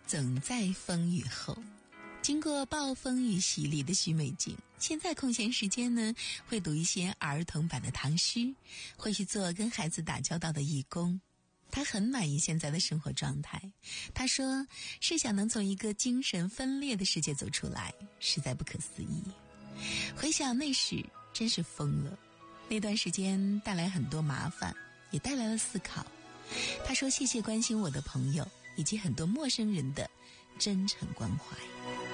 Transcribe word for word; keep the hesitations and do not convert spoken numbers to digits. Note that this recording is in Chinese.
总在风雨后。经过暴风雨洗礼的许美静，现在空闲时间呢，会读一些儿童版的唐诗，会去做跟孩子打交道的义工。她很满意现在的生活状态。她说，试想能从一个精神分裂的世界走出来，实在不可思议。回想那时真是疯了，那段时间带来很多麻烦，也带来了思考。她说，谢谢关心我的朋友以及很多陌生人的真诚关怀。